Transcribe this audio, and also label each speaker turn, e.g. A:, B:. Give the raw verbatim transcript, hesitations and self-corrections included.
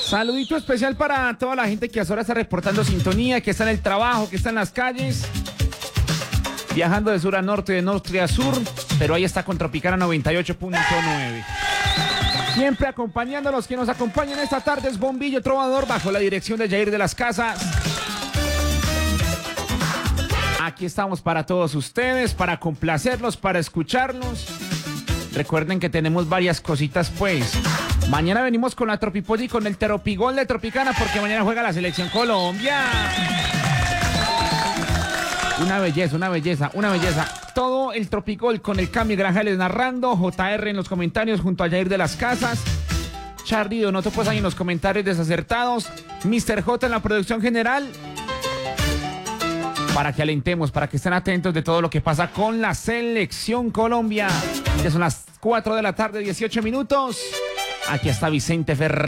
A: Saludito especial para toda la gente que ahora está reportando sintonía, que está en el trabajo, que está en las calles, viajando de sur a norte, de norte a sur, pero ahí está con Tropicana noventa y ocho punto nueve. Siempre acompañándolos, que nos acompañan esta tarde es Bombillo Trovador, bajo la dirección de Jair de las Casas. Aquí estamos para todos ustedes, para complacerlos, para escucharlos. Recuerden que tenemos varias cositas, pues. Mañana venimos con la Tropipolli y con el Tropigol de Tropicana, porque mañana juega la Selección Colombia. Una belleza, una belleza, una belleza. Todo el Tropigol con el Cami Grajales narrando, J R en los comentarios junto a Jair de las Casas, Charly Donoto pues ahí en los comentarios desacertados, mister J en la producción general, para que alentemos, para que estén atentos de todo lo que pasa con la Selección Colombia. Ya son las cuatro de la tarde, dieciocho minutos. Aquí está Vicente Ferrer.